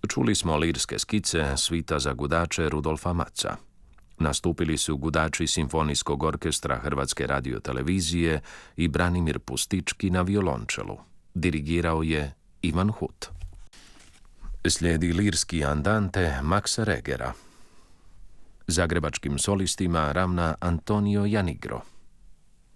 Čuli smo lirske skice svita za gudače Rudolfa Maca. Nastupili su gudači Simfonijskog orkestra Hrvatske radiotelevizije i Branimir Pustički na violončelu. Dirigirao je Ivan Hut. Slijedi lirski andante Maxa Regera. Zagrebačkim solistima ravna Antonio Janigro.